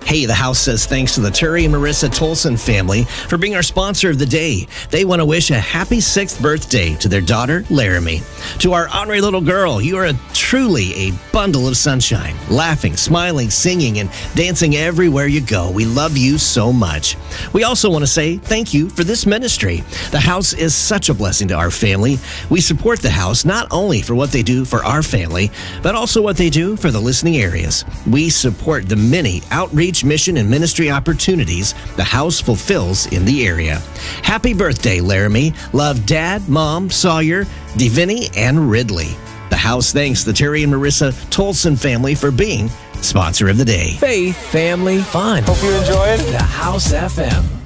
Hey, the house says thanks to the Terry and Marissa Tolson family for being our sponsor of the day. They want to wish a happy 6th birthday to their daughter, Laramie. To our ornery little girl, you are truly a bundle of sunshine, laughing, smiling, singing, and dancing everywhere you go. We love you so much. We also want to say thank you for this ministry. The house is such a blessing to our family. We support the house not only for what they do for our family, but also what they do for the listening areas. We support the many outreach, mission, and ministry opportunities the house fulfills in the area. Happy birthday, Laramie. Love Dad, Mom, Sawyer, Divinny, and Ridley. The house thanks the Terry and Marissa Tolson family for being sponsor of the day. Faith, family, fun. Hope you enjoyed The House FM.